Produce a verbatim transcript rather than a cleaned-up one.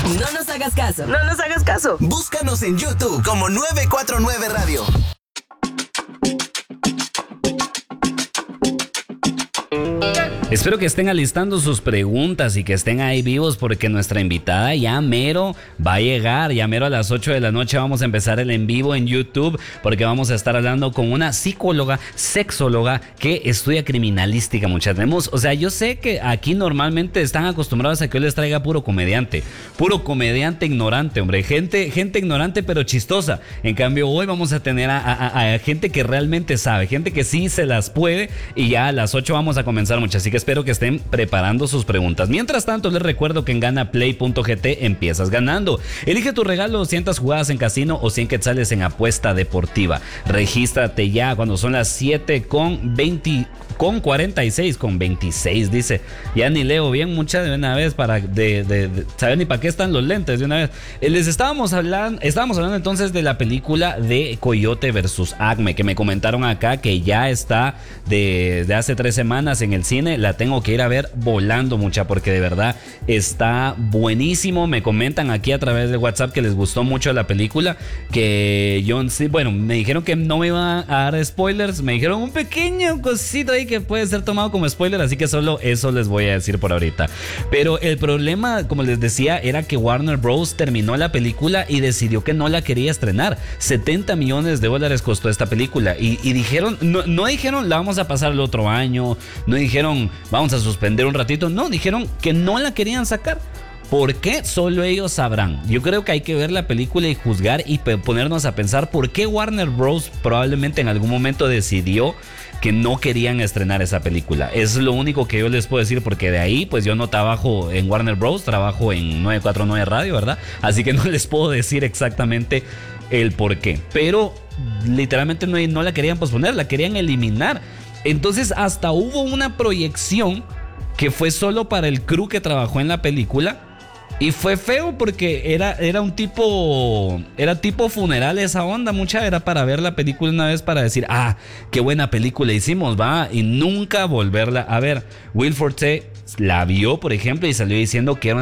No nos hagas caso. No nos hagas caso. Búscanos en YouTube como nueve cuatro nueve Radio. Espero que estén alistando sus preguntas y que estén ahí vivos porque nuestra invitada ya mero va a llegar. Ya mero a las ocho de la noche vamos a empezar el en vivo en YouTube porque vamos a estar hablando con una psicóloga, sexóloga que estudia criminalística. Muchas tenemos, o sea, yo sé que aquí normalmente están acostumbrados a que yo les traiga puro comediante, puro comediante ignorante, hombre, gente, gente ignorante pero chistosa. En cambio hoy vamos a tener a, a, a gente que realmente sabe, gente que sí se las puede y ya a las ocho vamos a comenzar muchas. Así que espero que estén preparando sus preguntas. Mientras tanto, les recuerdo que en ganaplay punto gt empiezas ganando. Elige tu regalo, doscientas jugadas en casino o cien quetzales en apuesta deportiva. Regístrate ya cuando son las siete con veinte, con cuarenta y seis, con veintiséis, dice. Ya ni leo bien mucha de una vez para de, de, de saber ni para qué están los lentes de una vez. Les estábamos hablando, estábamos hablando entonces de la película de Coyote versus Acme, que me comentaron acá que ya está de, de hace tres semanas en el cine. La tengo que ir a ver volando, mucha, porque de verdad está buenísimo. Me comentan aquí a través de WhatsApp que les gustó mucho la película, que yo, sí, bueno, me dijeron que no me iban a dar spoilers, me dijeron un pequeño cosito ahí que puede ser tomado como spoiler, así que solo eso les voy a decir por ahorita. Pero el problema, como les decía, era que Warner Bros. Terminó la película y decidió que no la quería estrenar. setenta millones de dólares costó esta película y, y dijeron, no, no dijeron la vamos a pasar el otro año, no dijeron vamos a suspender un ratito, no, dijeron que no la querían sacar. ¿Por qué? Solo ellos sabrán. Yo creo que hay que ver la película y juzgar y ponernos a pensar por qué Warner Bros. Probablemente en algún momento decidió que no querían estrenar esa película. Es lo único que yo les puedo decir, porque de ahí pues yo no trabajo en Warner Bros., trabajo en nueve cuatro nueve Radio, ¿verdad? Así que no les puedo decir exactamente el por qué. Pero literalmente no, no la querían posponer, la querían eliminar. Entonces hasta hubo una proyección que fue solo para el crew que trabajó en la película. Y fue feo porque era, era un tipo, era tipo funeral esa onda, mucha, era para ver la película una vez para decir, ah, qué buena película hicimos, va, y nunca volverla a ver. Will Forte la vio, por ejemplo, y salió diciendo que era una